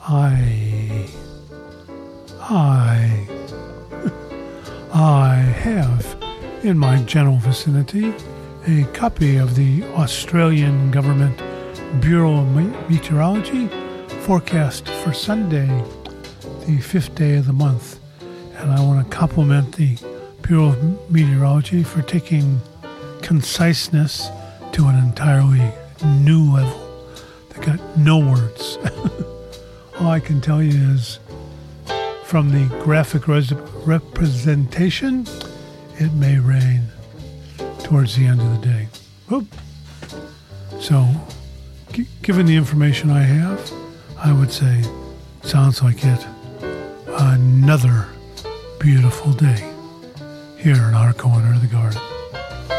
I have in my general vicinity a copy of the Australian Government Bureau of Meteorology forecast for Sunday, the 5th day of the month. And I want to compliment the Bureau of Meteorology for taking conciseness to an entirely new level. They got no words. All I can tell you is from the graphic representation, it may rain towards the end of the day. Oop. So, given the information I have, I would say, sounds like it. Another beautiful day here in our corner of the garden.